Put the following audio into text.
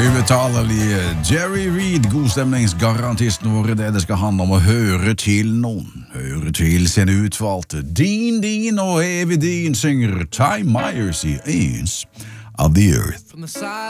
Ubetalelige Jerry Reed, godstemningsgarantisten vår, det skal handle om å høre til noen. Høre til sine utvalgte. Din og evig din synger Ty Myers i Ends of the Earth.